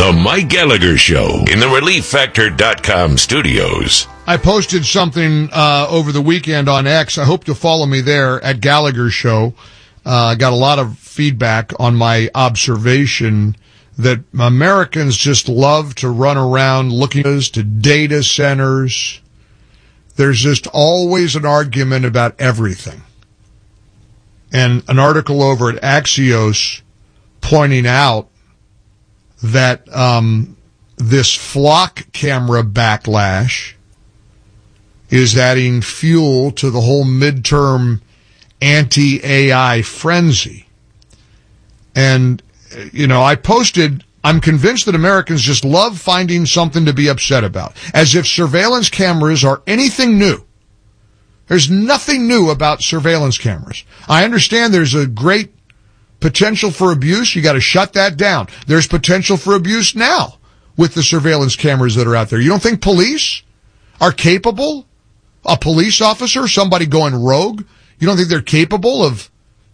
The Mike Gallagher Show in the ReliefFactor.com studios. I posted something over the weekend on X. I hope you'll follow me there at Gallagher Show. Got a lot of feedback on my observation that Americans just love to run around looking to data centers. There's just always an argument about everything. And an article over at Axios pointing out that this flock camera backlash is adding fuel to the whole midterm anti-AI frenzy. And, I posted, I'm convinced that Americans just love finding something to be upset about, as if surveillance cameras are anything new. There's nothing new about surveillance cameras. I understand there's a great potential for abuse. You got to shut that down. There's potential for abuse now with the surveillance cameras that are out there. You don't think police are capable? A police officer, somebody going rogue, you don't think they're capable of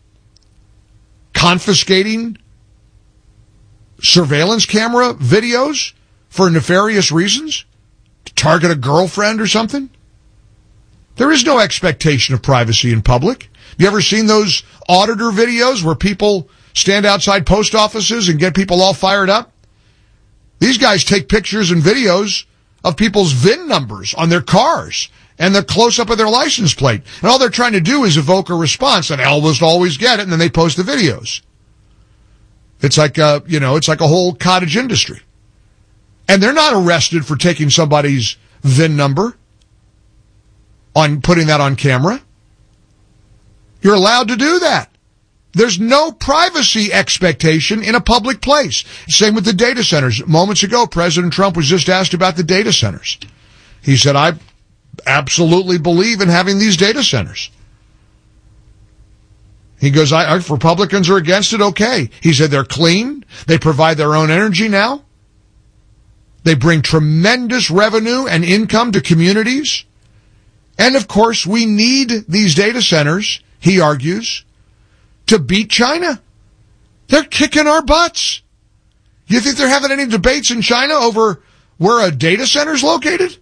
confiscating surveillance camera videos for nefarious reasons? To target a girlfriend or something? There is no expectation of privacy in public. You ever seen those auditor videos where people stand outside post offices and get people all fired up? These guys take pictures and videos of people's VIN numbers on their cars and the close-up of their license plate. And all they're trying to do is evoke a response, and almost always get it, and then they post the videos. It's like it's like a whole cottage industry. And they're not arrested for taking somebody's VIN number, on putting that on camera. You're allowed to do that. There's no privacy expectation in a public place. Same with the data centers. Moments ago, President Trump was just asked about the data centers. He said, I absolutely believe in having these data centers. He goes, if Republicans are against it, okay. He said they're clean. They provide their own energy now. They bring tremendous revenue and income to communities. And, of course, we need these data centers, he argues, to beat China. They're kicking our butts. You think they're having any debates in China over where a data center's located?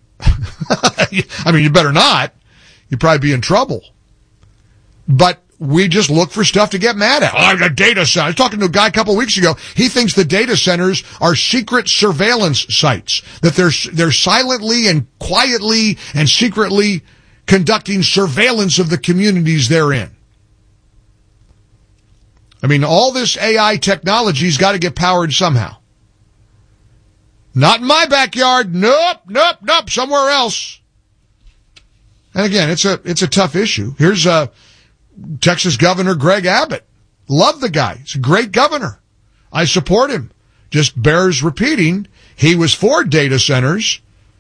I mean, you better not. You'd probably be in trouble. But we just look for stuff to get mad at. Oh, a data center. I was talking to a guy a couple of weeks ago. He thinks the data centers are secret surveillance sites, that they're silently and quietly and secretly conducting surveillance of the communities they're in. I mean, all this AI technology's got to get powered somehow. Not in my backyard. Nope, somewhere else. And again, it's a tough issue. Here's Texas Governor Greg Abbott. Love the guy. He's a great governor. I support him. Just bears repeating, he was for data centers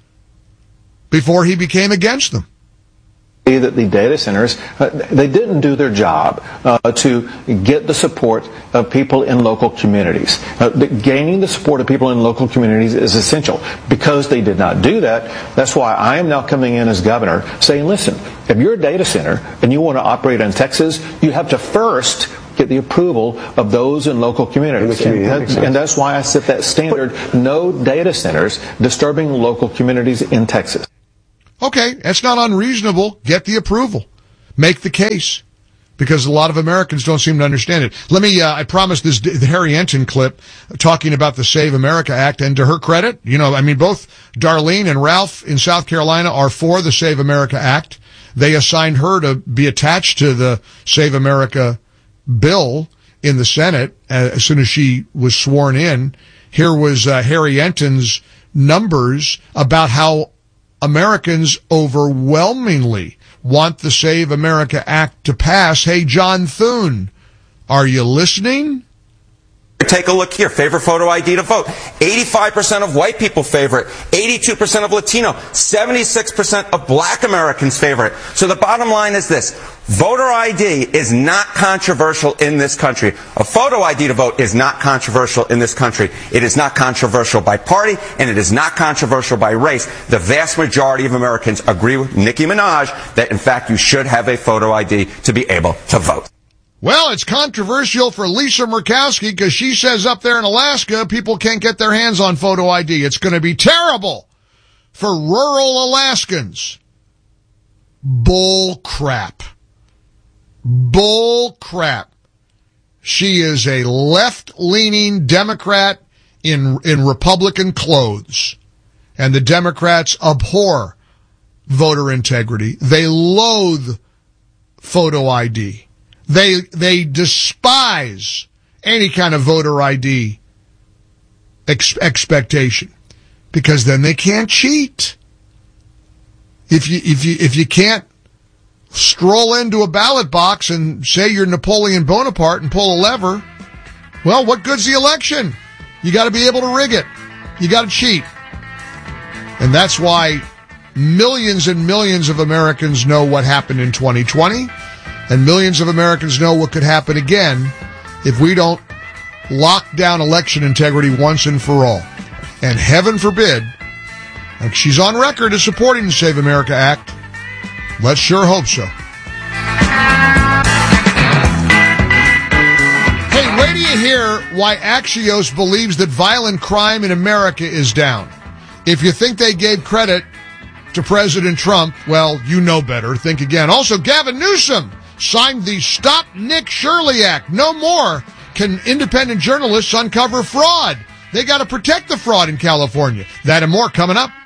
before he became against them. That the data centers, they didn't do their job to get the support of people in local communities. Gaining the support of people in local communities is essential. Because they did not do that, that's why I am now coming in as governor saying, listen, if you're a data center and you want to operate in Texas, you have to first get the approval of those in local communities. And that's why I set that standard, no data centers disturbing local communities in Texas. Okay, that's not unreasonable. Get the approval. Make the case. Because a lot of Americans don't seem to understand it. Let me, I promised this Harry Enton clip talking about the Save America Act, and to her credit, both Darlene and Ralph in South Carolina are for the Save America Act. They assigned her to be attached to the Save America bill in the Senate as soon as she was sworn in. Here was Harry Enton's numbers about how Americans overwhelmingly want the Save America Act to pass. Hey, John Thune, are you listening? Take a look here. Favorite photo ID to vote. 85% of white people favor it. 82% of Latino. 76% of black Americans favor it. So the bottom line is this. Voter ID is not controversial in this country. A photo ID to vote is not controversial in this country. It is not controversial by party, and it is not controversial by race. The vast majority of Americans agree with Nicki Minaj that, in fact, you should have a photo ID to be able to vote. Well, it's controversial for Lisa Murkowski because she says up there in Alaska, people can't get their hands on photo ID. It's going to be terrible for rural Alaskans. Bull crap. Bull crap. She is a left-leaning Democrat in Republican clothes. And the Democrats abhor voter integrity. They loathe photo ID. They despise any kind of voter ID expectation because then they can't cheat. If you can't stroll into a ballot box and say you're Napoleon Bonaparte and pull a lever, well, what good's the election? You got to be able to rig it. You got to cheat. And that's why millions and millions of Americans know what happened in 2020, and millions of Americans know what could happen again if we don't lock down election integrity once and for all. And heaven forbid, like she's on record as supporting the Save America Act. Let's sure hope so. Hey, wait till you hear why Axios believes that violent crime in America is down. If you think they gave credit to President Trump, well, you know better. Think again. Also, Gavin Newsom signed the Stop Nick Shirley Act. No more can independent journalists uncover fraud. They got to protect the fraud in California. That and more coming up.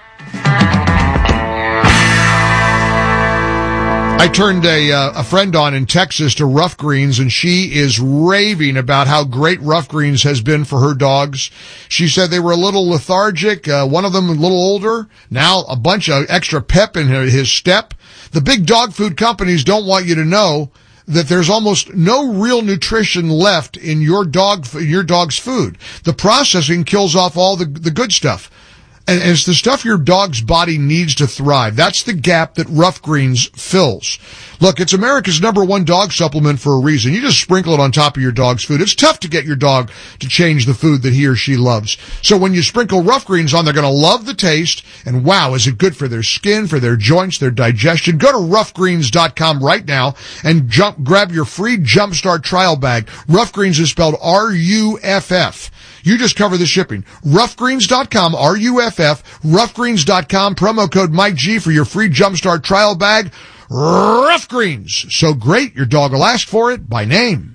I turned a friend on in Texas to Rough Greens, and she is raving about how great Rough Greens has been for her dogs. She said they were a little lethargic, one of them a little older, now a bunch of extra pep in his step. The big dog food companies don't want you to know that there's almost no real nutrition left in your dog's food. The processing kills off all the good stuff. And it's the stuff your dog's body needs to thrive. That's the gap that Rough Greens fills. Look, it's America's #1 dog supplement for a reason. You just sprinkle it on top of your dog's food. It's tough to get your dog to change the food that he or she loves. So when you sprinkle Rough Greens on, they're going to love the taste. And wow, is it good for their skin, for their joints, their digestion. Go to roughgreens.com right now and grab your free Jumpstart trial bag. Rough Greens is spelled R-U-F-F. You just cover the shipping. Roughgreens.com, R-U-F-F, roughgreens.com, promo code Mike G for your free Jumpstart trial bag. Rough Greens. So great, your dog will ask for it by name.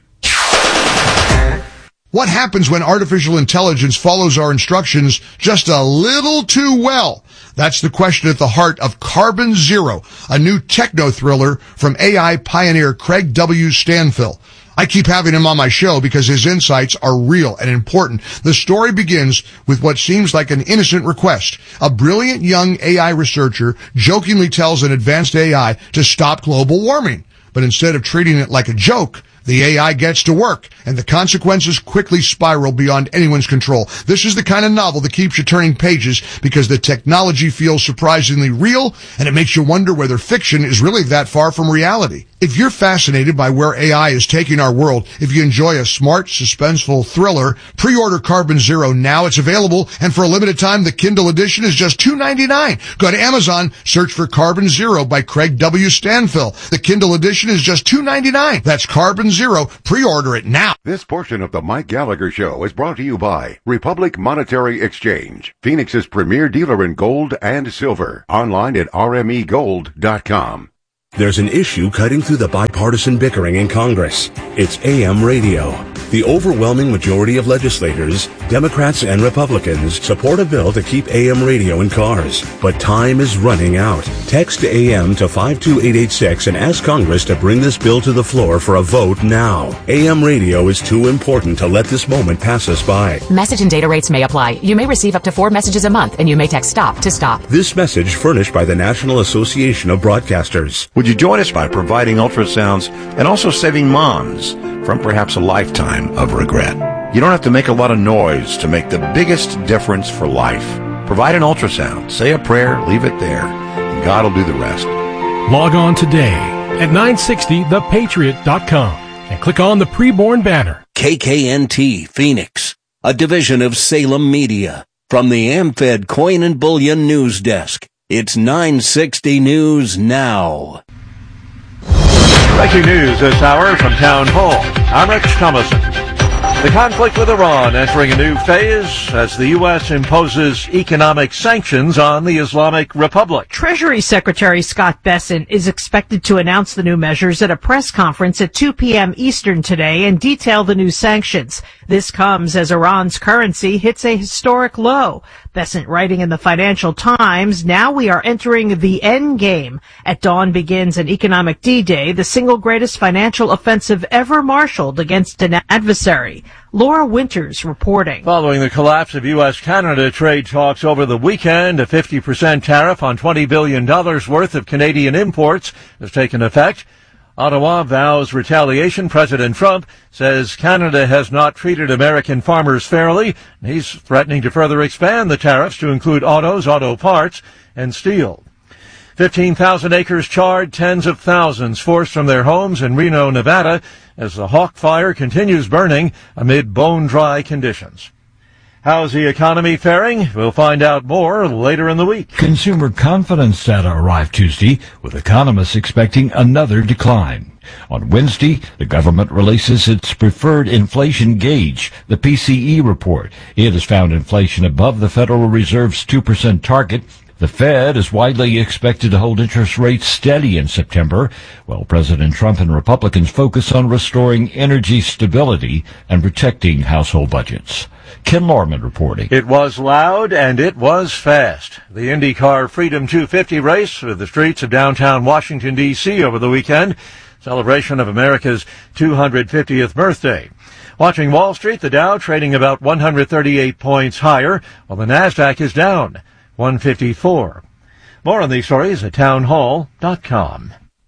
What happens when artificial intelligence follows our instructions just a little too well? That's the question at the heart of Carbon Zero, a new techno thriller from AI pioneer Craig W. Stanfill. I keep having him on my show because his insights are real and important. The story begins with what seems like an innocent request. A brilliant young AI researcher jokingly tells an advanced AI to stop global warming. But instead of treating it like a joke, the AI gets to work, and the consequences quickly spiral beyond anyone's control. This is the kind of novel that keeps you turning pages because the technology feels surprisingly real, and it makes you wonder whether fiction is really that far from reality. If you're fascinated by where AI is taking our world, if you enjoy a smart, suspenseful thriller, pre-order Carbon Zero now. It's available, and for a limited time, the Kindle edition is just $2.99. Go to Amazon, search for Carbon Zero by Craig W. Stanfill. The Kindle edition is just $2.99. That's Carbon Zero. Pre-order it now. This portion of the Mike Gallagher Show is brought to you by Republic Monetary Exchange, Phoenix's premier dealer in gold and silver. Online at rmegold.com. There's an issue cutting through the bipartisan bickering in Congress. It's AM radio. The overwhelming majority of legislators, Democrats and Republicans, support a bill to keep AM radio in cars. But time is running out. Text AM to 52886 and ask Congress to bring this bill to the floor for a vote now. AM radio is too important to let this moment pass us by. Message and data rates may apply. You may receive up to 4 messages a month, and you may text STOP to stop. This message furnished by the National Association of Broadcasters. Would you join us by providing ultrasounds and also saving moms from perhaps a lifetime of regret? You don't have to make a lot of noise to make the biggest difference for life. Provide an ultrasound, say a prayer, leave it there, and God will do the rest. Log on today at 960thepatriot.com and click on the preborn banner. KKNT Phoenix, a division of Salem Media. From the AmFed Coin and Bullion News Desk, it's 960 News Now. Breaking news this hour from Town Hall. I'm Rich Thomason. The conflict with Iran entering a new phase as the U.S. imposes economic sanctions on the Islamic Republic. Treasury Secretary Scott Bessent is expected to announce the new measures at a press conference at 2 p.m. Eastern today and detail the new sanctions. This comes as Iran's currency hits a historic low. Bessent writing in the Financial Times, now we are entering the end game. At dawn begins an economic D-Day, the single greatest financial offensive ever marshaled against an adversary. Laura Winters reporting. Following the collapse of U.S.-Canada trade talks over the weekend, a 50% tariff on $20 billion worth of Canadian imports has taken effect. Ottawa vows retaliation. President Trump says Canada has not treated American farmers fairly. He's threatening to further expand the tariffs to include autos, auto parts, and steel. 15,000 acres charred, tens of thousands forced from their homes in Reno, Nevada, as the Hawk Fire continues burning amid bone-dry conditions. How's the economy faring? We'll find out more later in the week. Consumer confidence data arrived Tuesday, with economists expecting another decline. On Wednesday, the government releases its preferred inflation gauge, the PCE report. It has found inflation above the Federal Reserve's 2% target. The Fed is widely expected to hold interest rates steady in September, while President Trump and Republicans focus on restoring energy stability and protecting household budgets. Ken Lorman reporting. It was loud and it was fast. The IndyCar Freedom 250 race through the streets of downtown Washington, D.C. over the weekend, celebration of America's 250th birthday. Watching Wall Street, the Dow trading about 138 points higher, while the NASDAQ is down 154. More on these stories at townhall.com.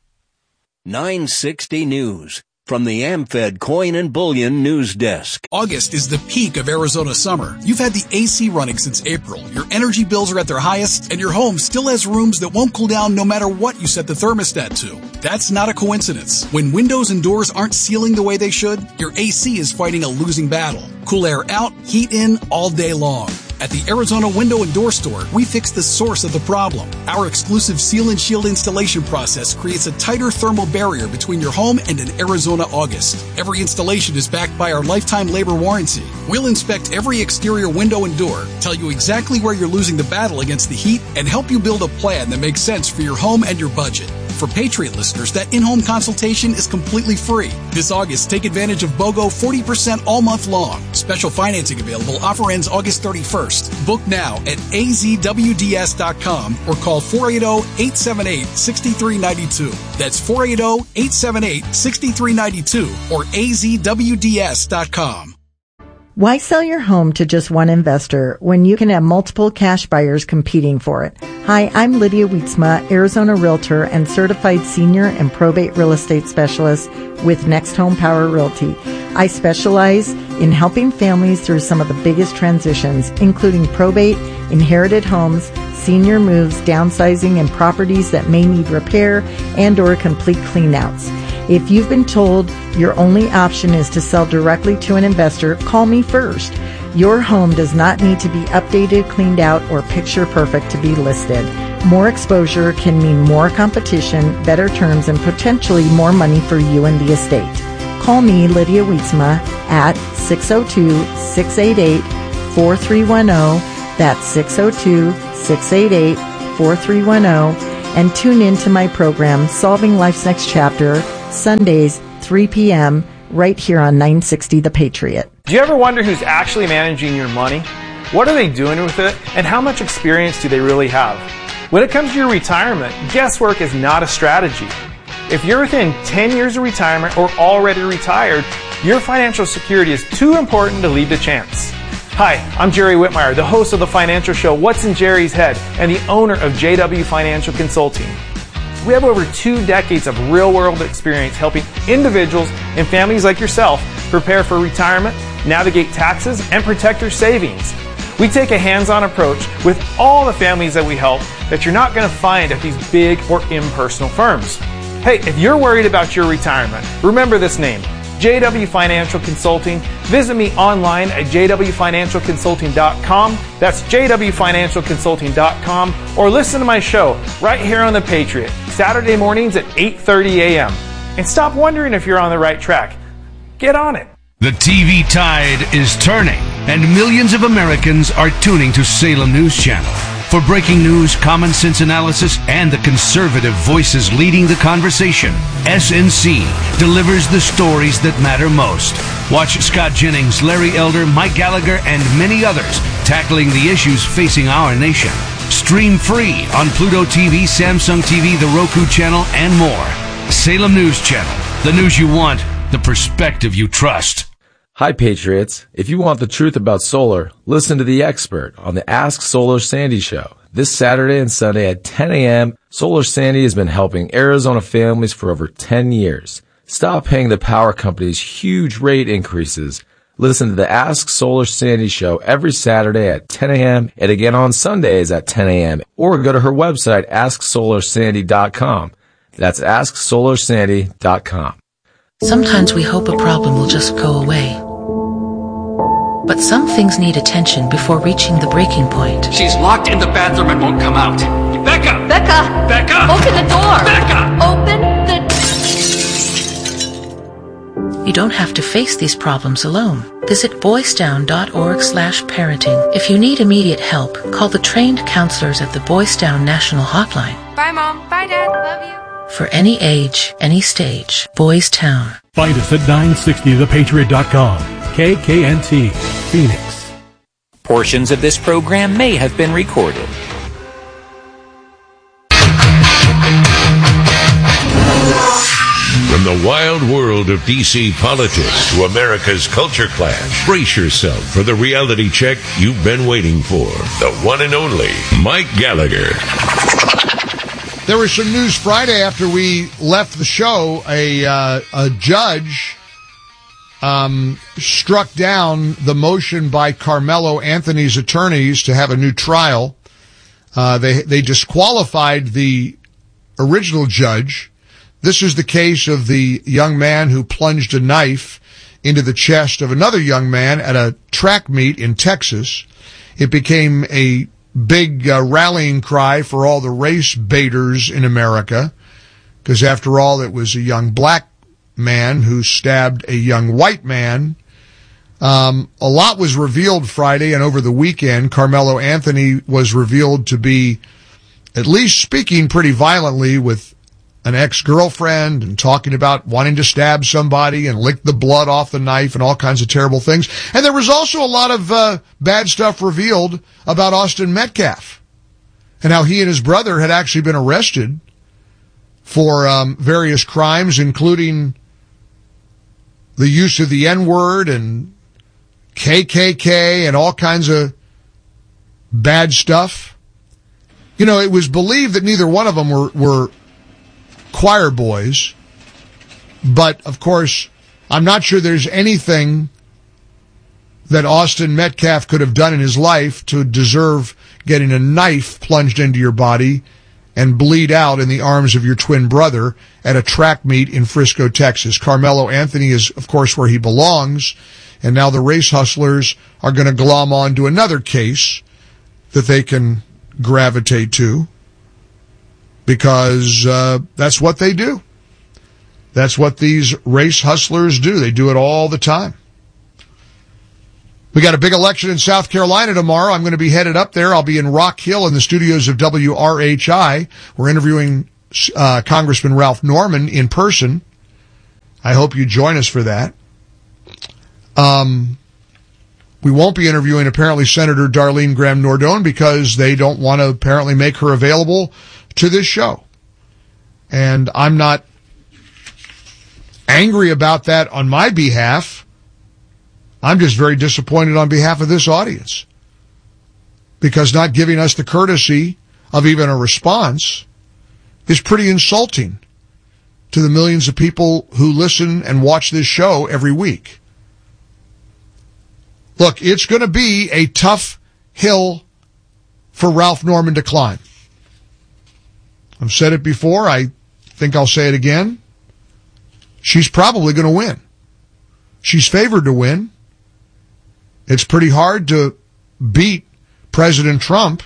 960 News. From the AmFed Coin and Bullion News Desk. August is the peak of Arizona summer. You've had the AC running since April. Your energy bills are at their highest, and your home still has rooms that won't cool down no matter what you set the thermostat to. That's not a coincidence. When windows and doors aren't sealing the way they should, your AC is fighting a losing battle. Cool air out, heat in all day long. At the Arizona Window and Door Store, we fix the source of the problem. Our exclusive Seal and Shield installation process creates a tighter thermal barrier between your home and an Arizona August. Every installation is backed by our lifetime labor warranty. We'll inspect every exterior window and door, tell you exactly where you're losing the battle against the heat, and help you build a plan that makes sense for your home and your budget. For Patriot listeners, that in-home consultation is completely free. This August, take advantage of BOGO 40% all month long. Special financing available. Offer ends August 31st. Book now at azwds.com or call 480-878-6392. That's 480-878-6392 or azwds.com. Why sell your home to just one investor when you can have multiple cash buyers competing for it? Hi, I'm Lydia Wietzma, Arizona Realtor and Certified Senior and Probate Real Estate Specialist with Next Home Power Realty. I specialize in helping families through some of the biggest transitions, including probate, inherited homes, senior moves, downsizing, and properties that may need repair and or complete cleanouts. If you've been told your only option is to sell directly to an investor, call me first. Your home does not need to be updated, cleaned out, or picture perfect to be listed. More exposure can mean more competition, better terms, and potentially more money for you and the estate. Call me, Lydia Wietzma, at 602-688-4310. That's 602-688-4310. And tune in to my program, Solving Life's Next Chapter, Sundays, 3 p.m., right here on 960 The Patriot. Do you ever wonder who's actually managing your money? What are they doing with it? And how much experience do they really have? When it comes to your retirement, guesswork is not a strategy. If you're within 10 years of retirement or already retired, your financial security is too important to leave to chance. Hi, I'm Jerry Whitmire, the host of the financial show What's in Jerry's Head and the owner of JW Financial Consulting. We have over 2 decades of real-world experience helping individuals and families like yourself prepare for retirement, navigate taxes, and protect their savings. We take a hands-on approach with all the families that we help that you're not going to find at these big or impersonal firms. Hey, if you're worried about your retirement, remember this name, JW Financial Consulting. Visit me online at jwfinancialconsulting.com. That's jwfinancialconsulting.com. Or listen to my show right here on The Patriot, Saturday mornings at 8:30 a.m. and stop wondering if you're on the right track. Get on it. The TV tide is turning, and millions of Americans are tuning to Salem News Channel. For breaking news, common sense analysis, and the conservative voices leading the conversation, SNC delivers the stories that matter most. Watch Scott Jennings, Larry Elder, Mike Gallagher, and many others tackling the issues facing our nation. Stream free on Pluto TV, Samsung TV, the Roku channel, and more. Salem News Channel. The news you want, the perspective you trust. Hi, Patriots. If you want the truth about solar, listen to The Expert on the Ask Solar Sandy show. This Saturday and Sunday at 10 a.m., Solar Sandy has been helping Arizona families for over 10 years. Stop paying the power companies huge rate increases. Listen to the Ask Solar Sandy show every Saturday at 10 a.m. and again on Sundays at 10 a.m. Or go to her website, AskSolarSandy.com. That's AskSolarSandy.com. Sometimes we hope a problem will just go away. But some things need attention before reaching the breaking point. She's locked in the bathroom and won't come out. Becca! Becca! Becca! Open the door! Becca! Open the... You don't have to face these problems alone. Visit boysdown.org/parenting. If you need immediate help, call the trained counselors at the Boys Down National Hotline. Bye, Mom. Bye, Dad. Love you. For any age, any stage, Boys Town. Find us at 960thepatriot.com. KKNT, Phoenix. Portions of this program may have been recorded. From the wild world of D.C. politics to America's culture clash, brace yourself for the reality check you've been waiting for. The one and only Mike Gallagher. There was some news Friday after we left the show. A judge struck down the motion by Carmelo Anthony's attorneys to have a new trial. They disqualified the original judge. This is the case of the young man who plunged a knife into the chest of another young man at a track meet in Texas. It became a big rallying cry for all the race baiters in America, because after all, it was a young black man who stabbed a young white man. A lot was revealed Friday and over the weekend. Carmelo Anthony was revealed to be at least speaking pretty violently with an ex-girlfriend and talking about wanting to stab somebody and lick the blood off the knife and all kinds of terrible things. And there was also a lot of bad stuff revealed about Austin Metcalf and how he and his brother had actually been arrested for various crimes, including the use of the N-word and KKK and all kinds of bad stuff. You know, it was believed that neither one of them were choir boys, but of course, I'm not sure there's anything that Austin Metcalf could have done in his life to deserve getting a knife plunged into your body and bleed out in the arms of your twin brother at a track meet in Frisco, Texas. Carmelo Anthony is, of course, where he belongs, and now the race hustlers are going to glom on to another case that they can gravitate to, because that's what they do. That's what these race hustlers do. They do it all the time. We got a big election in South Carolina tomorrow. I'm going to be headed up there. I'll be in Rock Hill in the studios of WRHI. We're interviewing Congressman Ralph Norman in person. I hope you join us for that. We won't be interviewing, apparently, Senator Darlene Graham Nordone because they don't want to apparently make her available to this show. And I'm not angry about that on my behalf. I'm just very disappointed on behalf of this audience, because not giving us the courtesy of even a response is pretty insulting to the millions of people who listen and watch this show every week. Look, it's going to be a tough hill for Ralph Norman to climb. I've said it before. I think I'll say it again. She's probably going to win. She's favored to win. It's pretty hard to beat President Trump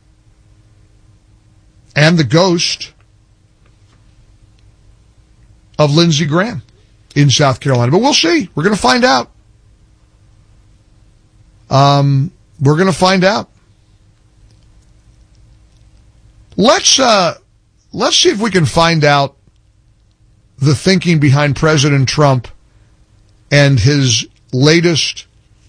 and the ghost of Lindsey Graham in South Carolina. But we'll see. We're going to find out. We're going to find out. Let's see if we can find out the thinking behind President Trump and his latest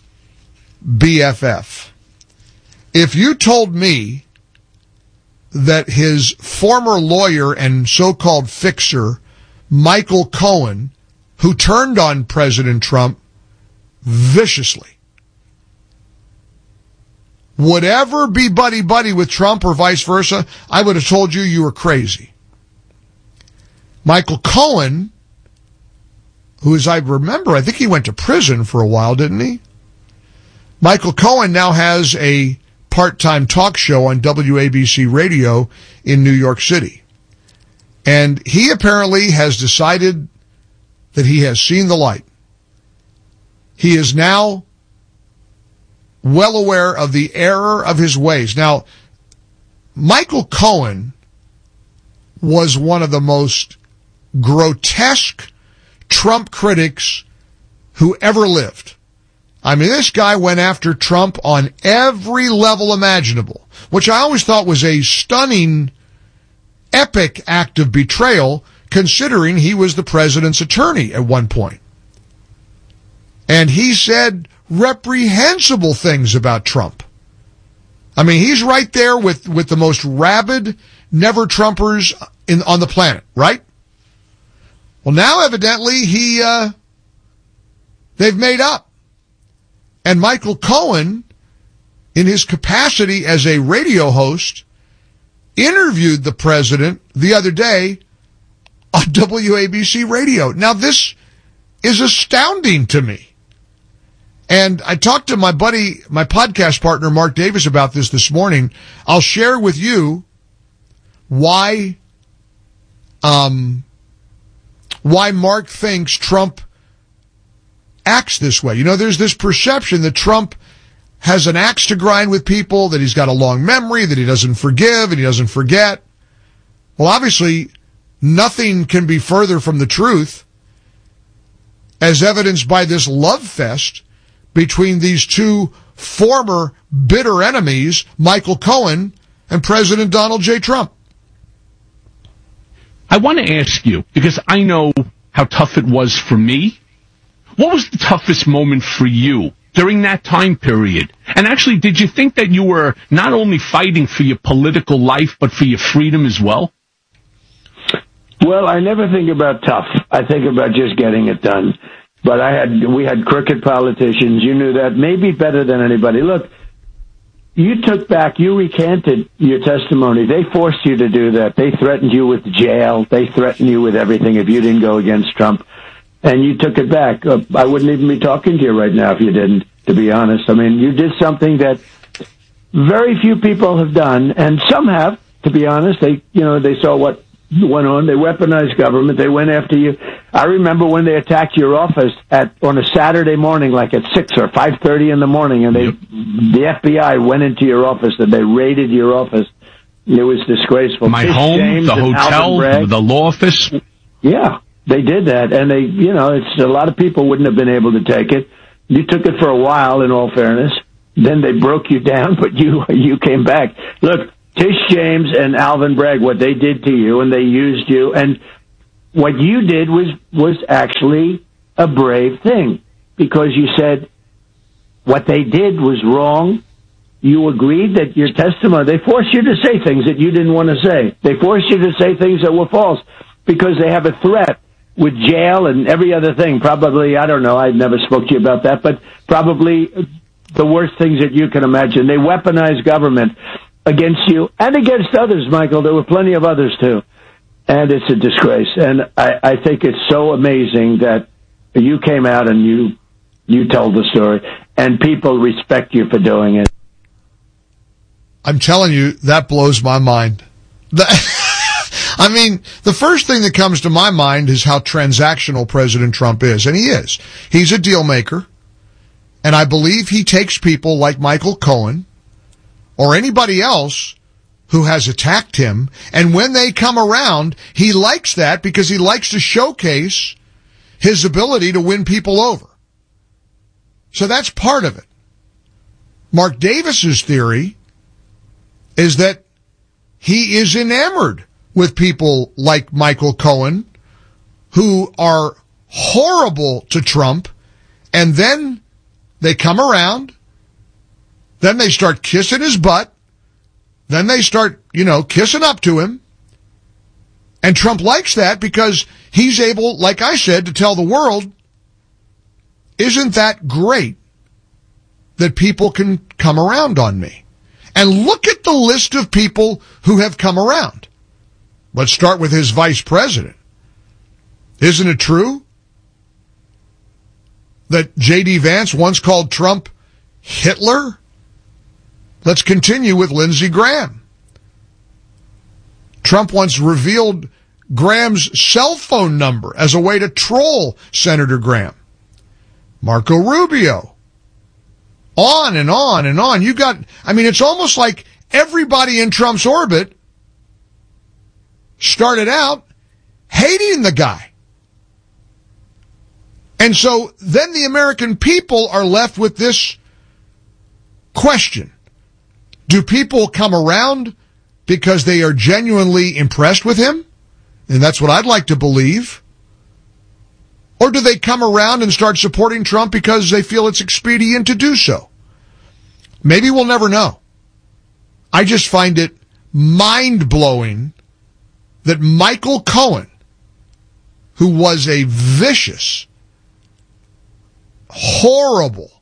BFF. If you told me that his former lawyer and so-called fixer, Michael Cohen, who turned on President Trump viciously, would ever be buddy-buddy with Trump or vice versa, I would have told you were crazy. Michael Cohen, who, as I remember, I think he went to prison for a while, didn't he? Michael Cohen now has a part-time talk show on WABC radio in New York City. And he apparently has decided that he has seen the light. He is now well aware of the error of his ways. Now, Michael Cohen was one of the most grotesque Trump critics who ever lived. I mean, this guy went after Trump on every level imaginable, which I always thought was a stunning, epic act of betrayal, considering he was the president's attorney at one point. And he said reprehensible things about Trump. I mean, he's right there with the most rabid never-Trumpers on the planet, right? Well, now evidently they've made up. And Michael Cohen, in his capacity as a radio host, interviewed the president the other day on WABC radio. Now, this is astounding to me. And I talked to my buddy, my podcast partner, Mark Davis, about this morning. I'll share with you why Mark thinks Trump acts this way. You know, there's this perception that Trump has an axe to grind with people, that he's got a long memory, that he doesn't forgive and he doesn't forget. Well, obviously, nothing can be further from the truth, as evidenced by this love fest between these two former bitter enemies, Michael Cohen and President Donald J. Trump. I want to ask you, because I know how tough it was for me, what was the toughest moment for you during that time period? And actually, did you think that you were not only fighting for your political life, but for your freedom as well? Well, I never think about tough. I think about just getting it done. But we had crooked politicians. You knew that maybe better than anybody. Look, you recanted your testimony. They forced you to do that. They threatened you with jail. They threatened you with everything if you didn't go against Trump. And you took it back. I wouldn't even be talking to you right now if you didn't, to be honest. I mean, you did something that very few people have done, and some have, to be honest. They saw what went on. They weaponized government. They went after you. I remember when they attacked your office on a Saturday morning, like at 6 or 5:30 in the morning, and the FBI went into your office and they raided your office. It was disgraceful. My home, the hotel, the law office. Yeah, they did that, and it's a lot of people wouldn't have been able to take it. You took it for a while, in all fairness. Then they broke you down, but you came back. Look, Tish James and Alvin Bragg, what they did to you, and they used you, and what you did was actually a brave thing, because you said what they did was wrong. You agreed that your testimony, they forced you to say things that you didn't want to say. They forced you to say things that were false because they have a threat with jail and every other thing. Probably, I don't know, I never spoke to you about that, but probably the worst things that you can imagine. They weaponized government against you and against others, Michael. There were plenty of others, too. And it's a disgrace. And I think it's so amazing that you came out and you told the story, and people respect you for doing it. I'm telling you, that blows my mind. I mean, the first thing that comes to my mind is how transactional President Trump is. And he is. He's a deal maker. And I believe he takes people like Michael Cohen or anybody else who has attacked him. And when they come around, he likes that because he likes to showcase his ability to win people over. So that's part of it. Mark Davis's theory is that he is enamored with people like Michael Cohen, who are horrible to Trump, and then they come around, then they start kissing his butt, then they start, kissing up to him, and Trump likes that because he's able, like I said, to tell the world, isn't that great that people can come around on me? And look at the list of people who have come around. Let's start with his vice president. Isn't it true that J.D. Vance once called Trump Hitler? Let's continue with Lindsey Graham. Trump once revealed Graham's cell phone number as a way to troll Senator Graham. Marco Rubio. On and on and on. It's almost like everybody in Trump's orbit started out hating the guy. And so then the American people are left with this question. Do people come around because they are genuinely impressed with him? And that's what I'd like to believe. Or do they come around and start supporting Trump because they feel it's expedient to do so? Maybe we'll never know. I just find it mind-blowing that Michael Cohen, who was a vicious, horrible,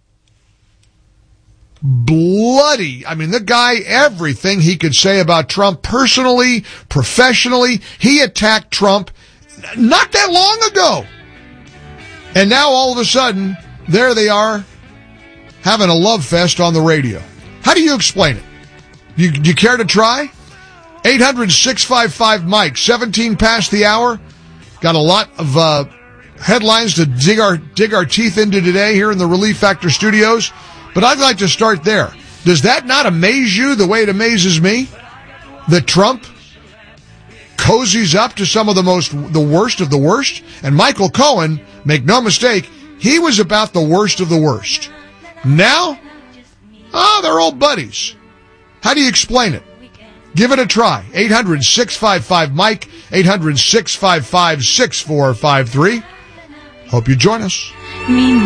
bloody, the guy, everything he could say about Trump personally, professionally, he attacked Trump not that long ago. And now all of a sudden, there they are, having a love fest on the radio. How do you explain it? Do you care to try? 800-655-MIKE, 17 past the hour. Got a lot of headlines to dig our teeth into today here in the Relief Factor studios. But I'd like to start there. Does that not amaze you the way it amazes me? That Trump cozies up to some of the worst of the worst? And Michael Cohen, make no mistake, he was about the worst of the worst. Now, they're old buddies. How do you explain it? Give it a try. 800-655-MIKE, 800-655-6453. Hope you join us.